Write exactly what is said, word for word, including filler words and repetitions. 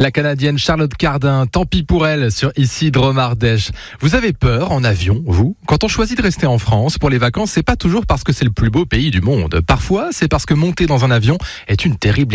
La Canadienne Charlotte Cardin, tant pis pour elle sur Ici Drôme Ardèche. Vous avez peur en avion, vous ? Quand on choisit de rester en France pour les vacances, c'est pas toujours parce que c'est le plus beau pays du monde. Parfois, c'est parce que monter dans un avion est une terrible